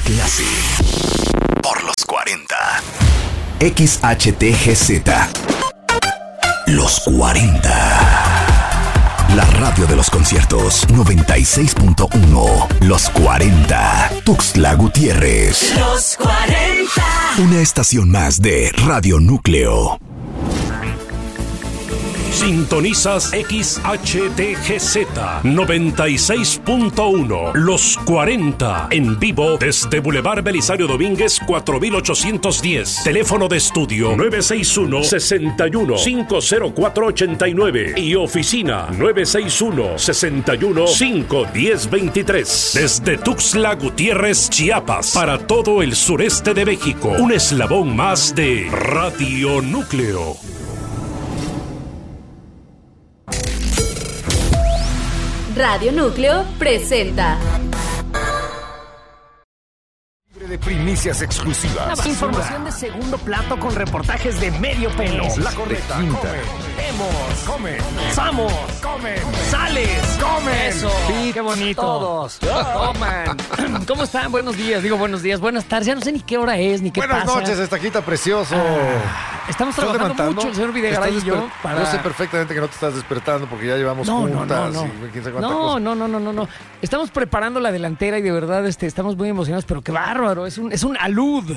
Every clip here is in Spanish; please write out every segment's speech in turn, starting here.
clase. Por los 40. XHTGZ. Los 40. La radio de los conciertos 96.1. Los 40. Tuxtla Gutiérrez. Los 40. Una estación más de Radio Núcleo. Sintonizas XHTGZ 96.1 Los 40 en vivo desde Boulevard Belisario Domínguez 4810. Teléfono de estudio 961-61-50489 y oficina 961-61-51023. Desde Tuxtla Gutiérrez, Chiapas, para todo el sureste de México. Un eslabón más de Radio Núcleo. Radio Núcleo presenta de primicias exclusivas. Información de segundo plato con reportajes de medio pelo. La correcta. Quinta. Vemos. Come. Samos. Come. Sales. Comen. Eso. Sí, qué bonito. Todos. Coman. ¿Cómo están? Buenos días. Digo buenos días. Buenas tardes. Ya no sé ni qué hora es, ni qué Buenas pasa. noches, Estaquita precioso. Estamos trabajando mucho, el señor Videgaray y yo. Yo sé perfectamente que no te estás despertando porque ya llevamos juntas. No. Y quién sabe cuánta No, cosa. no. Estamos preparando la delantera y de verdad estamos muy emocionados, pero qué bárbaro. Es un alud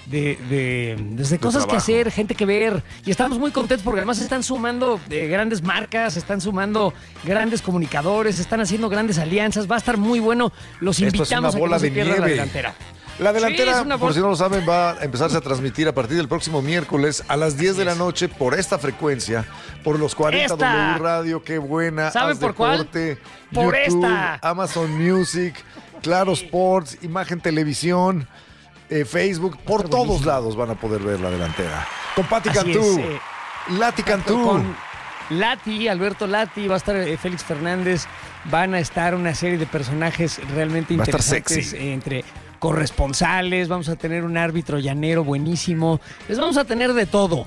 de cosas que hacer, gente que ver. Y estamos muy contentos porque además se están sumando grandes marcas, se están sumando grandes comunicadores, se están haciendo grandes alianzas. Va a estar muy bueno. Los Esto es una invitamos a que bola no se de pierdan la nieve. delantera. La delantera, Sí, es una por bola. si no lo saben, va a empezarse a transmitir a partir del próximo miércoles a las 10 de la noche por esta frecuencia, por los 40 Esta. W Radio. Qué buena. ¿Saben Haz por cuál? Deporte, Por YouTube, esta. Amazon Music, Claro Sports, Imagen Televisión, Facebook. Por todos lados van a poder ver la delantera. Con Pati Así Cantú, es, Lati Cantú. Con Lati, Alberto Lati, va a estar Félix Fernández, van a estar una serie de personajes realmente Va a estar interesantes sexy. entre corresponsales, vamos a tener un árbitro llanero buenísimo, les vamos a tener de todo.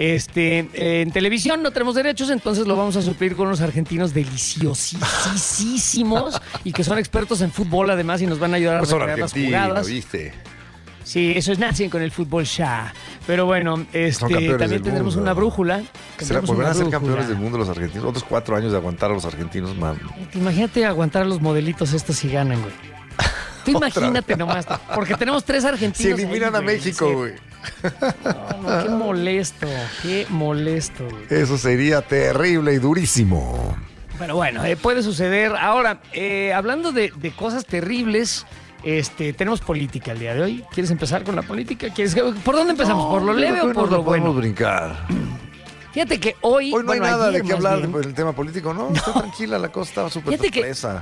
En televisión no tenemos derechos, entonces lo vamos a suplir con unos argentinos deliciosísimos y que son expertos en fútbol además y nos van a ayudar a Pues son recrear las argentinos, jugadas. ¿viste? Sí, eso es nacen con el fútbol ya. Pero bueno, campeones también del tendremos mundo. una brújula. ¿Volverán a ser campeones del mundo los argentinos? Otros 4 años de aguantar a los argentinos, man. Imagínate aguantar a los modelitos estos si ganan, güey. Tú imagínate nomás, porque tenemos 3 Si argentinos. eliminan ahí, a México, güey. No, qué molesto, güey. Eso sería terrible y durísimo. Pero bueno, puede suceder. Ahora, hablando de cosas terribles, tenemos política el día de hoy. ¿Quieres empezar con la política? ¿Por dónde empezamos? ¿Por lo leve o por lo bueno? Podemos brincar. Fíjate que hoy Hoy no hay nada ayer de qué más hablar bien, del tema político, ¿no? Está tranquila, la cosa estaba súper Fíjate que sorpresa.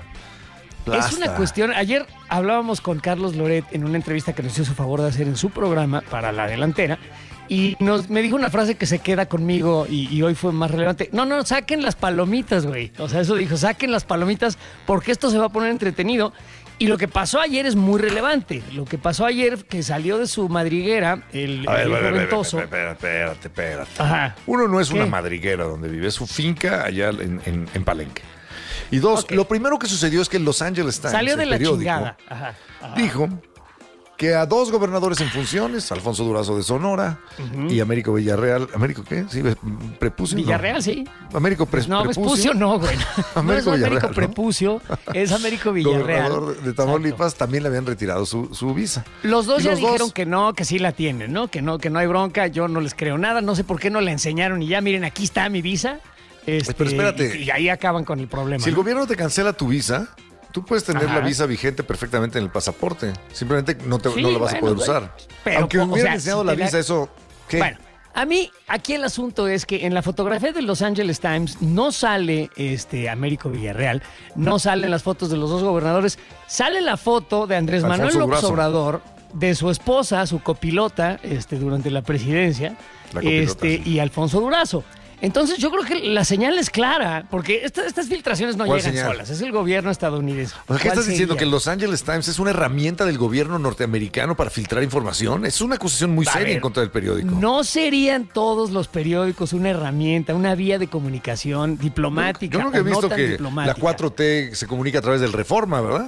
Es una cuestión. Ayer hablábamos con Carlos Loret en una entrevista que nos hizo favor de hacer en su programa para la delantera y me dijo una frase que se queda conmigo y hoy fue más relevante. No, saquen las palomitas, güey. O sea, eso dijo, saquen las palomitas porque esto se va a poner entretenido. Y lo que pasó ayer es muy relevante. Lo que pasó ayer, que salió de su madriguera, el viejo ventoso. Espérate. Ajá. Uno no es ¿Qué? una madriguera donde vive, es su finca allá en Palenque. Y dos, Ok. lo primero que sucedió es que el Los Angeles Times, Salió de el la periódico, chingada. Ajá. dijo que a 2 gobernadores en funciones, Alfonso Durazo de Sonora y Américo Villarreal. ¿Américo qué? Sí, prepucio. Villarreal, sí. No. Américo No, prepucio. Vespucio no, güey. No es Américo Américo Villarreal, ¿no? Prepucio, es Américo Villarreal. Gobernador de Tamaulipas, también le habían retirado su visa. Los dos Y ya los dijeron dos- que no, que sí la tienen, ¿no? Que no hay bronca, yo no les creo nada, no sé por qué no la enseñaron y ya, miren, aquí está mi visa. Pero espérate. Y ahí acaban con el problema. Si el ¿no? gobierno te cancela tu visa, tú puedes tener Ajá. la visa vigente perfectamente en el pasaporte. Simplemente no Sí, la vas a bueno, poder usar. pero, Aunque o hubieran sea, enseñado si la te la- visa, eso, ¿qué? Bueno, a mí, aquí el asunto es que en la fotografía de Los Angeles Times no sale Américo Villarreal, no salen las fotos de los dos gobernadores, sale la foto de Andrés Alfonso Manuel López Durazo. Obrador, de su esposa, su copilota, durante la presidencia, La copilota, sí. y Alfonso Durazo. Entonces yo creo que la señal es clara, porque estas filtraciones no ¿Cuál llegan señal? solas, es el gobierno estadounidense. O sea, ¿qué ¿Cuál estás diciendo? sería? ¿Que el Los Angeles Times es una herramienta del gobierno norteamericano para filtrar información? Es una acusación muy A seria ver, en contra del periódico. ¿No serían todos los periódicos una herramienta, una vía de comunicación diplomática? Yo nunca he o no visto tan que diplomática? la 4T se comunica a través del Reforma, ¿verdad?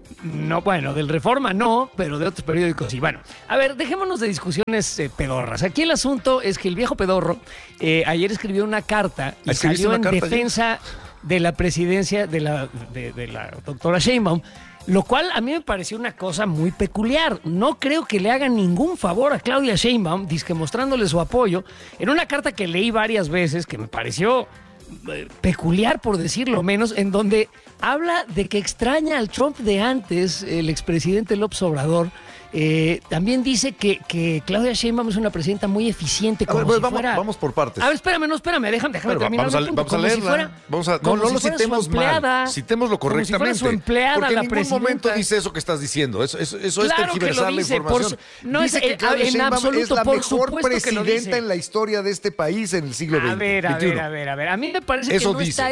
No, bueno, del Reforma no, pero de otros periódicos sí. Bueno, a ver, dejémonos de discusiones pedorras. Aquí el asunto es que el viejo pedorro ayer escribió una carta y salió en defensa de la presidencia de la doctora Sheinbaum, lo cual a mí me pareció una cosa muy peculiar. No creo que le hagan ningún favor a Claudia Sheinbaum, dizque mostrándole su apoyo, en una carta que leí varias veces, que me pareció peculiar, por decirlo menos, en donde habla de que extraña al Trump de antes, el expresidente López Obrador. También dice que Claudia Sheinbaum es una presidenta muy eficiente. Como ver, vamos por partes. A ver, espérame, déjame terminar. Vamos a leerla. No lo citemos mal. Citémoslo correctamente. Como si fuera su empleada, porque la en ningún presidenta. momento dice eso que estás diciendo. Eso es tergiversar la información. Dice que Claudia Sheinbaum es la mejor presidenta en la historia de este país en el siglo XX. A ver. A mí me parece que no está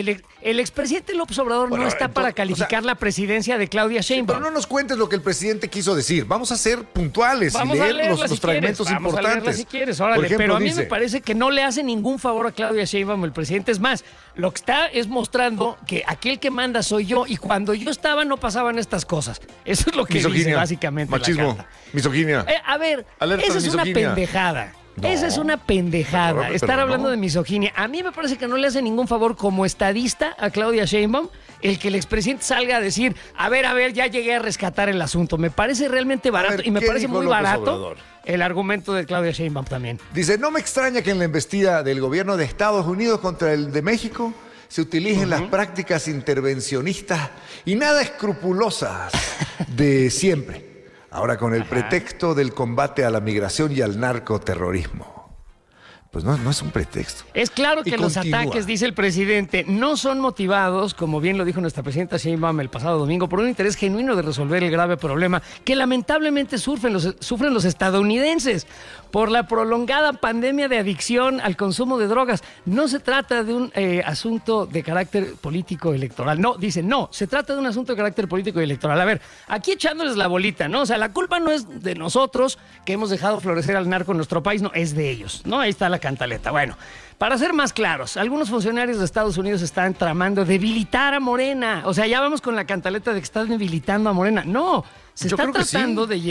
el expresidente López Obrador no está para calificar la presidencia de Claudia Sheinbaum. Pero no nos cuentes lo que el presidente quiso decir. Vamos a ser puntuales y leer los fragmentos importantes. Vamos a leerla si quieres, órale. Por ejemplo, pero a mí me parece que no le hace ningún favor a Claudia Sheinbaum el presidente. Es más, lo que está es mostrando que aquel que manda soy yo, y cuando yo estaba no pasaban estas cosas. Eso es lo que dice básicamente machismo, la carta. Misoginia. A ver, esa es una pendejada. No. Esa es una pendejada, estar hablando de misoginia. A mí me parece que no le hace ningún favor como estadista a Claudia Sheinbaum el que el expresidente salga a decir, a ver, ya llegué a rescatar el asunto. Me parece realmente barato y me parece muy barato el argumento de Claudia Sheinbaum también. Dice, no me extraña que en la embestida del gobierno de Estados Unidos contra el de México se utilicen las prácticas intervencionistas y nada escrupulosas de siempre. Ahora con el pretexto del combate a la migración y al narcoterrorismo. Pues no es un pretexto. Es claro que los ataques, dice el presidente, no son motivados, como bien lo dijo nuestra presidenta Sheinbaum el pasado domingo, por un interés genuino de resolver el grave problema que lamentablemente sufren los estadounidenses por la prolongada pandemia de adicción al consumo de drogas. No se trata de un asunto de carácter político electoral. No, dicen, no, se trata de un asunto de carácter político y electoral. A ver, aquí echándoles la bolita, ¿no? O sea, la culpa no es de nosotros que hemos dejado florecer al narco en nuestro país, no, es de ellos, ¿no? Ahí está la cantaleta. Bueno, para ser más claros, algunos funcionarios de Estados Unidos están tramando debilitar a Morena. O sea, ya vamos con la cantaleta de que están debilitando a Morena. No, se está tratando de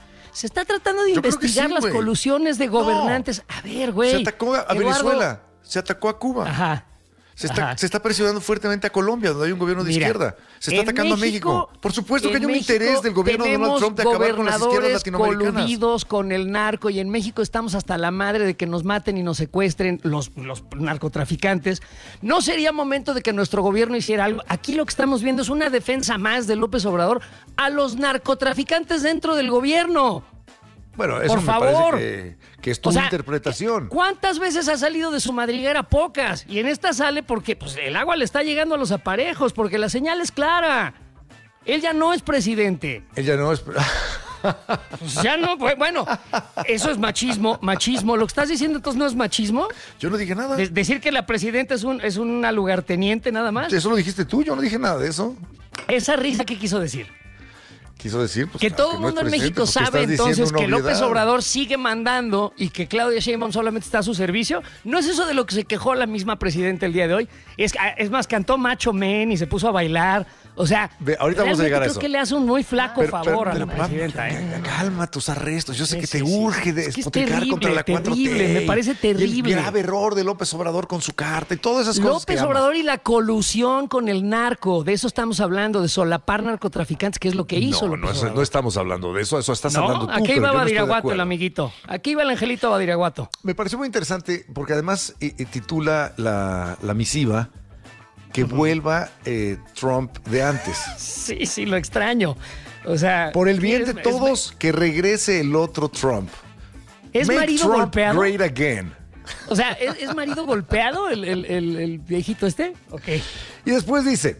investigar las colusiones de gobernantes. A ver, güey. Se atacó a Venezuela, se atacó a Cuba. Ajá. Se está presionando fuertemente a Colombia, donde hay un gobierno de izquierda. Se está atacando a México. Por supuesto que hay un interés del gobierno de Donald Trump de acabar con las izquierdas latinoamericanas. Coludidos con el narco, y en México estamos hasta la madre de que nos maten y nos secuestren los narcotraficantes. ¿No sería momento de que nuestro gobierno hiciera algo? Aquí lo que estamos viendo es una defensa más de López Obrador a los narcotraficantes dentro del gobierno. Bueno, eso me parece que es tu interpretación. ¿Cuántas veces ha salido de su madriguera? Pocas. Y en esta sale porque pues, el agua le está llegando a los aparejos, porque la señal es clara. Él ya no es presidente. Él ya no es... Pues ya no, bueno, eso es machismo. Lo que estás diciendo entonces no es machismo. Yo no dije nada. Decir que la presidenta es una lugarteniente nada más. Eso lo dijiste tú, yo no dije nada de eso. ¿Esa risa qué quiso decir? Quiso decir pues, que todo el mundo en México sabe entonces que López Obrador sigue mandando y que Claudia Sheinbaum solamente está a su servicio. ¿No es eso de lo que se quejó la misma presidenta el día de hoy? Es más, cantó Macho Man y se puso a bailar. O sea, ahorita vamos a llegar a eso. Creo que le hace un muy flaco favor a la presidenta. Calma tus arrestos. Yo sé que te urge despotricar contra la 4T. Me parece terrible. El grave error de López Obrador con su carta y todas esas cosas. López Obrador y la colusión con el narco. De eso estamos hablando, de solapar narcotraficantes, que es lo que hizo López Obrador. No estamos hablando de eso estás hablando tú. Aquí iba Badiraguato, el amiguito. Aquí iba el angelito Badiraguato. Me pareció muy interesante porque además titula la misiva que vuelva Trump de antes. Sí, lo extraño. O sea, por el bien de todos, que regrese el otro Trump. ¿Es Make marido Trump golpeado? Great again. O sea, ¿es marido golpeado el viejito este? Ok. Y después dice,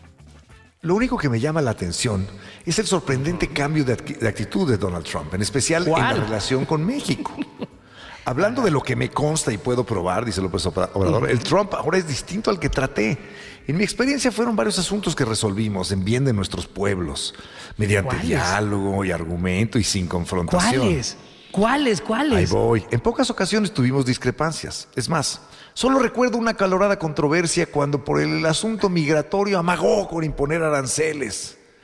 lo único que me llama la atención es el sorprendente cambio de actitud de Donald Trump, en especial en la relación con México. Hablando de lo que me consta y puedo probar, dice López Obrador, el Trump ahora es distinto al que traté. En mi experiencia fueron varios asuntos que resolvimos en bien de nuestros pueblos, mediante diálogo y argumento y sin confrontación. ¿Cuáles? Ahí voy. En pocas ocasiones tuvimos discrepancias. Es más, solo recuerdo una acalorada controversia cuando por el asunto migratorio amagó con imponer aranceles.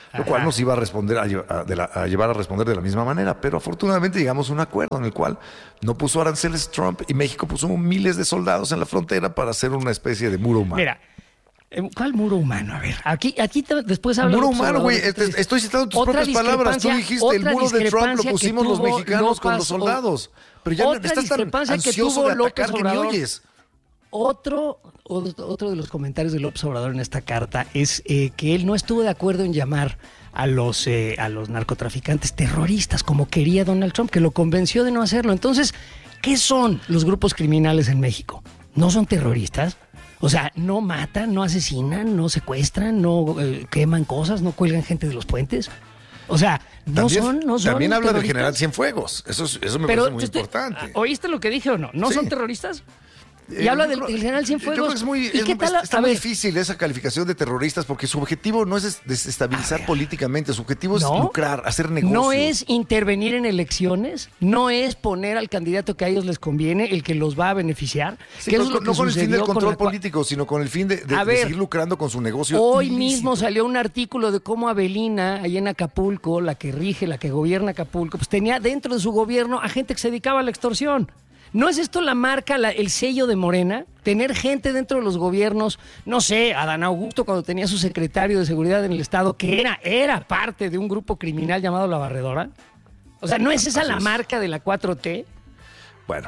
lo cual nos iba a responder a llevar a responder de la misma manera. Pero afortunadamente llegamos a un acuerdo en el cual no puso aranceles Trump y México puso miles de soldados en la frontera para hacer una especie de muro humano. Mira, ¿cuál muro humano? A ver, aquí después habla... Muro humano, güey. Estoy citando tus propias palabras. Tú dijiste, el muro de Trump lo pusimos los mexicanos con los soldados. Pero ya estás tan ansioso de atacar que ni oyes. Otro de los comentarios de López Obrador en esta carta es que él no estuvo de acuerdo en llamar a los narcotraficantes terroristas como quería Donald Trump, que lo convenció de no hacerlo. Entonces, ¿qué son los grupos criminales en México? ¿No son terroristas? O sea, no matan, no asesinan, no secuestran, no queman cosas, no cuelgan gente de los puentes. O sea, no son También habla del terroristas. general Cienfuegos. Eso me parece muy importante. ¿Oíste lo que dije o no? ¿No son terroristas? Y habla del general Cienfuegos. Está muy difícil esa calificación de terroristas porque su objetivo no es desestabilizar políticamente, su objetivo es lucrar, hacer negocios. No es intervenir en elecciones, no es poner al candidato que a ellos les conviene, el que los va a beneficiar. Sí, no con el fin del control político, sino con el fin de seguir lucrando con su negocio. Hoy ilícito. mismo salió un artículo de cómo Avelina, ahí en Acapulco, la que gobierna Acapulco, pues tenía dentro de su gobierno a gente que se dedicaba a la extorsión. ¿No es esto la marca, el sello de Morena? Tener gente dentro de los gobiernos, no sé, Adán Augusto cuando tenía su secretario de seguridad en el Estado, que era parte de un grupo criminal llamado La Barredora. O sea, ¿no es esa la marca de la 4T? Bueno,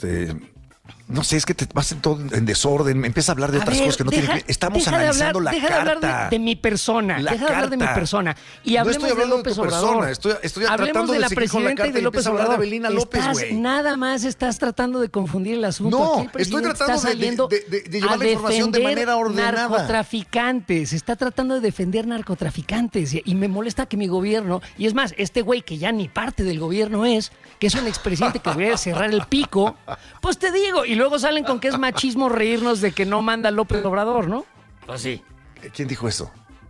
no sé, es que te vas en desorden, empieza a hablar de otras cosas que no tienen que ver. Estamos analizando la carta. Deja de hablar de mi persona. Deja de hablar de mi persona. Y hablemos de López Obrador. Estoy hablemos tratando de la seguir con la presidenta carta y de López Obrador. De Avelina López, güey. Nada más estás tratando de confundir el asunto. No, aquí el estoy tratando de llevar la información de manera ordenada. Narcotraficantes. Está tratando de defender narcotraficantes. Y me molesta que mi gobierno, y es más, este güey que ya ni parte del gobierno es, que es un expresidente que debería cerrar el pico, pues te digo, y luego salen con que es machismo reírnos de que no manda López Obrador, ¿no? Pues sí. ¿Quién dijo eso?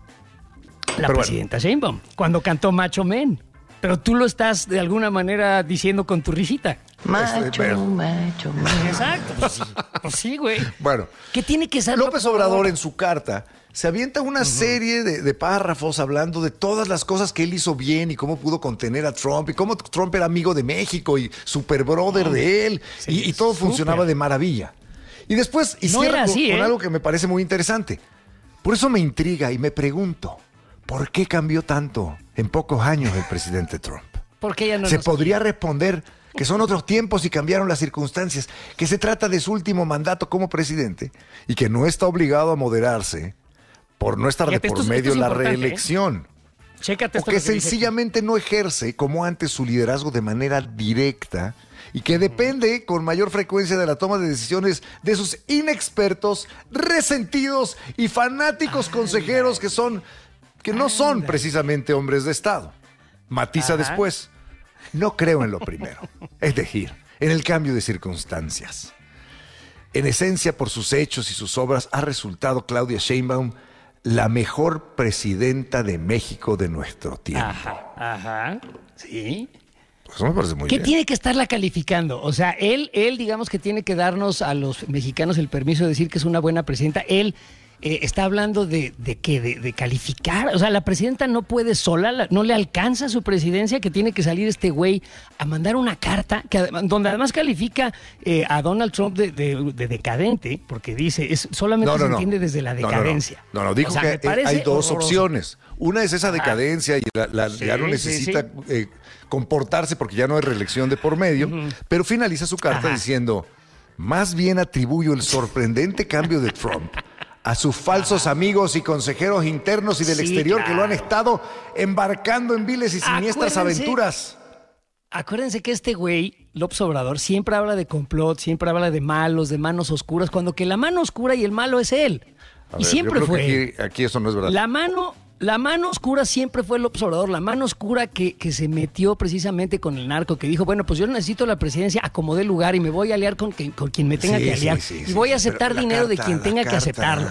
La presidenta Sheinbaum, cuando cantó Macho Men. Pero tú lo estás de alguna manera diciendo con tu risita. Macho Men. Exacto. Pues sí, güey. Bueno. ¿Qué tiene que ser López Obrador en su carta se avienta una serie de párrafos hablando de todas las cosas que él hizo bien y cómo pudo contener a Trump y cómo Trump era amigo de México y super brother de él y todo funcionaba de maravilla. Y después cierra con algo que me parece muy interesante. Por eso me intriga y me pregunto, ¿por qué cambió tanto en pocos años el presidente Trump? Porque ya no se podría responder que son otros tiempos y cambiaron las circunstancias, que se trata de su último mandato como presidente y que no está obligado a moderarse por no estar de por medio la reelección. Chécate o que sencillamente no ejerce como antes su liderazgo de manera directa y que depende con mayor frecuencia de la toma de decisiones de sus inexpertos, resentidos y fanáticos consejeros que no son precisamente hombres de Estado. Matiza después. No creo en lo primero, es decir, en el cambio de circunstancias. En esencia, por sus hechos y sus obras, ha resultado Claudia Sheinbaum la mejor presidenta de México de nuestro tiempo. Sí. Eso me parece muy bien. ¿Qué tiene que estarla calificando? O sea, él digamos que tiene que darnos a los mexicanos el permiso de decir que es una buena presidenta. Él está hablando de calificar. O sea, la presidenta no puede sola, no le alcanza su presidencia, que tiene que salir este güey a mandar una carta donde además califica a Donald Trump de decadente, porque dice, solamente se entiende desde la decadencia. No, dijo que hay dos opciones. Una es esa decadencia y ya no necesita comportarse porque ya no hay reelección de por medio, pero finaliza su carta diciendo, más bien atribuyo el sorprendente cambio de Trump a sus falsos amigos y consejeros internos y del exterior que lo han estado embarcando en viles y siniestras aventuras. Acuérdense que este güey, López Obrador, siempre habla de complot, siempre habla de malos, de manos oscuras, cuando que la mano oscura y el malo es él. Y siempre fue. Aquí eso no es verdad. La mano oscura siempre fue López Obrador, la mano oscura que se metió precisamente con el narco, que dijo, bueno, pues yo necesito la presidencia, acomodé lugar y me voy a aliar con quien me tenga que aliar. Y voy a aceptar dinero de quien tenga que aceptarlo.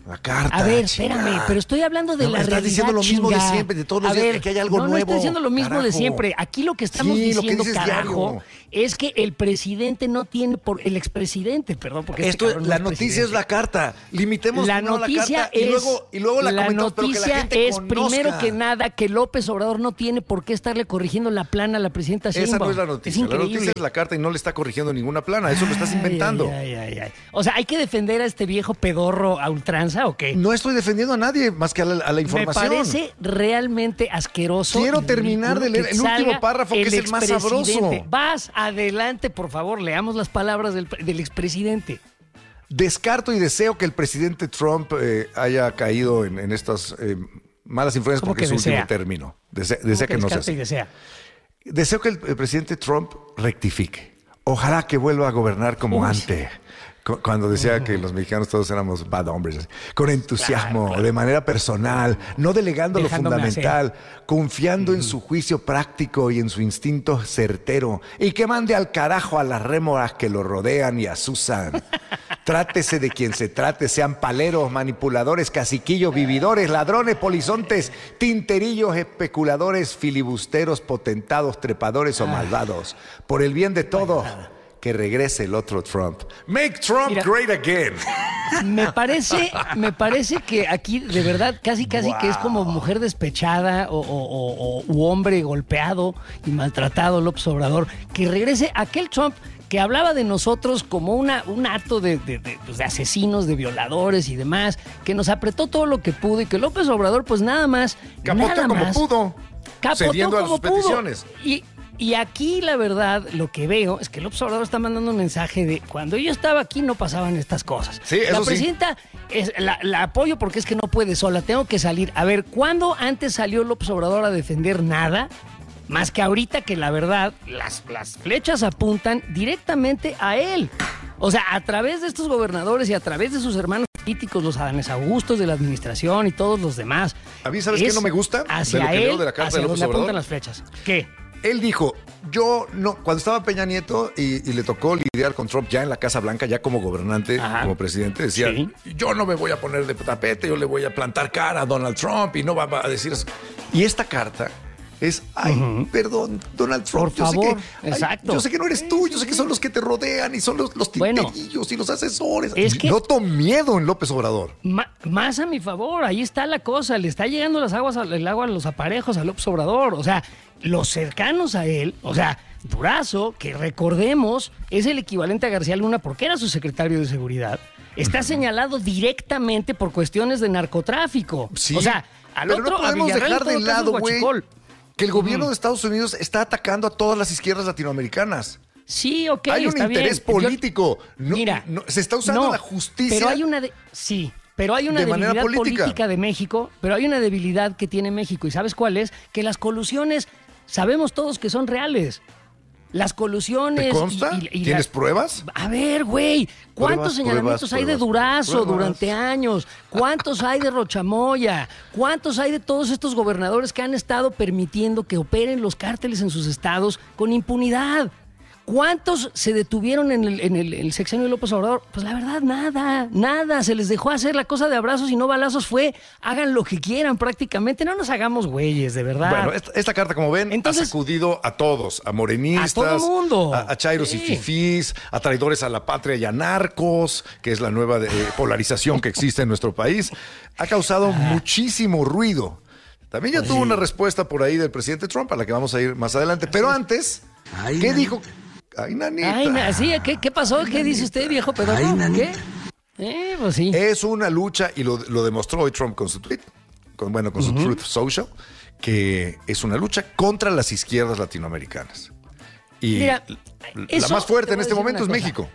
La carta. A ver, espérame, pero estoy hablando de la realidad. Estás diciendo lo mismo de siempre, de todos los días, que hay algo nuevo. No estoy diciendo lo mismo carajo. de siempre. Aquí lo que estamos diciendo, carajo, diario. es que el presidente no tiene el expresidente, perdón, porque la noticia es la carta. Limitemos la noticia es, y luego la comentamos, pero que la gente es conozca. Primero que nada que López Obrador no tiene por qué estarle corrigiendo la plana a la presidenta Sheinbaum. Esa no es la noticia. La noticia es la carta y no le está corrigiendo ninguna plana. Eso lo estás inventando. Ay. O sea, ¿hay que defender a este viejo pedorro a ultranza o qué? No estoy defendiendo a nadie más que a la información. Me parece realmente asqueroso. Quiero terminar de leer el último párrafo, que es el más sabroso. Vas adelante, por favor, leamos las palabras del expresidente. Descarto y deseo que el presidente Trump haya caído en estas malas influencias porque es su último término. Desea que no sea así. Deseo que el presidente Trump rectifique. Ojalá que vuelva a gobernar como antes. Cuando decía que los mexicanos todos éramos bad hombres, con entusiasmo, claro. De manera personal, no delegando lo fundamental, confiando en su juicio práctico y en su instinto certero, y que mande al carajo a las rémoras que lo rodean y asusan. Trátese de quien se trate, sean paleros, manipuladores, caciquillos, vividores, ladrones, polizontes, tinterillos, especuladores, filibusteros, potentados, trepadores o malvados. Por el bien de todos, que regrese el otro Trump. Make Trump great again. Me parece que aquí de verdad casi que es como mujer despechada u hombre golpeado y maltratado, López Obrador, que regrese aquel Trump que hablaba de nosotros como un acto de asesinos, de violadores y demás, que nos apretó todo lo que pudo y que López Obrador pues nada más como pudo, cediendo a sus peticiones. Y aquí la verdad lo que veo es que López Obrador está mandando un mensaje de cuando yo estaba aquí no pasaban estas cosas. Sí, eso la presidenta la apoyo porque es que no puede sola, tengo que salir. A ver, ¿cuándo antes salió López Obrador a defender nada? Más que ahorita que la verdad las flechas apuntan directamente a él. O sea, a través de estos gobernadores y a través de sus hermanos políticos, los Adanes Augustos de la administración y todos los demás. A mí, ¿sabes qué no me gusta? Hacia de lo que él, leo de la carta hacia de López donde Obrador. apuntan las flechas. ¿Qué? Él dijo, yo no, cuando estaba Peña Nieto y le tocó lidiar con Trump ya en la Casa Blanca, ya como gobernante, como presidente, decía, yo no me voy a poner de tapete, yo le voy a plantar cara a Donald Trump y no va a decir eso. Y esta carta es, perdón, Donald Trump. Por favor, exacto. Yo sé que no eres tú, yo sé que son los que te rodean y son los tinterillos y los asesores. Es que noto miedo en López Obrador. Más a mi favor, ahí está la cosa, le está llegando el agua a los aparejos a López Obrador, o sea, los cercanos a él, o sea, Durazo, que recordemos, es el equivalente a García Luna porque era su secretario de seguridad, está señalado directamente por cuestiones de narcotráfico. Sí, o sea, al pero otro, no podemos a Villarreal, dejar de lado, güey, que el gobierno de Estados Unidos está atacando a todas las izquierdas latinoamericanas. Sí, ok, hay un está interés bien. político. Mira, se está usando la justicia. Pero hay una pero hay una debilidad política de México, pero hay una debilidad que tiene México. ¿Y sabes cuál es? Que las colusiones, sabemos todos que son reales. Las colusiones... ¿Te consta? ¿Tienes pruebas? A ver, güey, ¿cuántos señalamientos hay de Durazo durante años? ¿Cuántos hay de Rochamoya? ¿Cuántos hay de todos estos gobernadores que han estado permitiendo que operen los cárteles en sus estados con impunidad? ¿Cuántos se detuvieron en el sexenio de López Obrador? Pues la verdad, nada. Se les dejó hacer la cosa de abrazos y no balazos. Hagan lo que quieran prácticamente. No nos hagamos güeyes, de verdad. Bueno, esta carta, como ven, ha sacudido a todos. A morenistas. A todo mundo. A chairos y fifís, a traidores a la patria y a narcos, que es la nueva polarización que existe en nuestro país. Ha causado muchísimo ruido. También ya tuvo una respuesta por ahí del presidente Trump, a la que vamos a ir más adelante. Pero antes, ¿qué dijo? Ay, nanita. ¿Qué pasó? ¿Qué dice usted, viejo pedorro? ¿Qué? Pues sí. Es una lucha, y lo demostró hoy Trump con su tweet, con su Truth Social, que es una lucha contra las izquierdas latinoamericanas. Y mira, la más fuerte en este momento es México.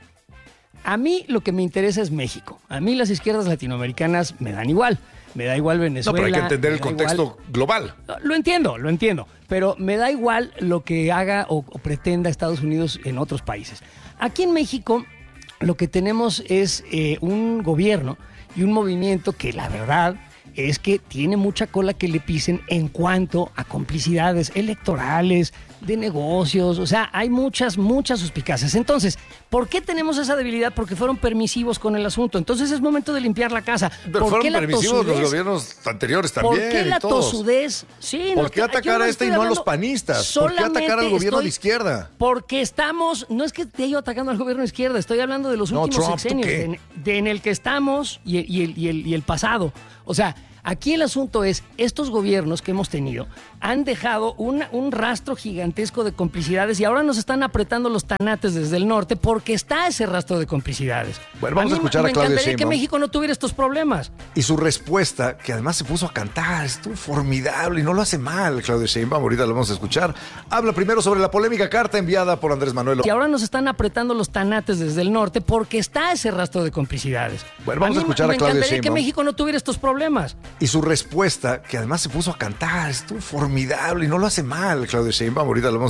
A mí lo que me interesa es México. A mí las izquierdas latinoamericanas me dan igual. Me da igual Venezuela. No, pero hay que entender el contexto global. Lo entiendo. Pero me da igual lo que haga o pretenda Estados Unidos en otros países. Aquí en México lo que tenemos es un gobierno y un movimiento que la verdad es que tiene mucha cola que le pisen en cuanto a complicidades electorales, de negocios, o sea, hay muchas suspicacias. Entonces, ¿por qué tenemos esa debilidad? Porque fueron permisivos con el asunto. Entonces es momento de limpiar la casa. Pero fueron permisivos los gobiernos anteriores también. ¿Por qué la tosudez? Sí, ¿Por qué atacar a y no a los panistas? ¿Por qué atacar al gobierno de izquierda? Porque no es que esté yo atacando al gobierno de izquierda, estoy hablando de los últimos sexenios, en el que estamos y el pasado. O sea, aquí el asunto es, estos gobiernos que hemos tenido han dejado un rastro gigantesco de complicidades y ahora nos están apretando los tanates desde el norte porque está ese rastro de complicidades. Bueno, vamos a escuchar a Claudia Sheinbaum. Me encantaría que México no tuviera estos problemas. Y su respuesta, que además se puso a cantar, estuvo formidable y no lo hace mal, Claudia Sheinbaum, ahorita lo vamos a escuchar. Habla primero sobre la polémica carta enviada por Andrés Manuel. Y ahora nos están apretando los tanates desde el norte porque está ese rastro de complicidades. Bueno, vamos a escuchar a Claudia Sheinbaum. Me encantaría que México no tuviera estos problemas. Y su respuesta, que además se puso a cantar, estuvo formidable y no lo hace mal, Claudia Sheinbaum, ahorita lo vamos